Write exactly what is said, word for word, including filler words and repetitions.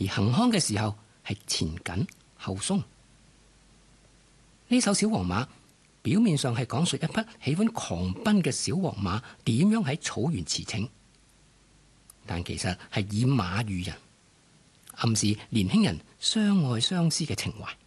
而行康嘅時候係前緊後鬆。呢首小黃馬表面上係講述一匹喜歡狂奔嘅小黃馬點樣喺草原馳騁，但其實係以馬喻人，暗示年輕人相愛相思嘅情懷。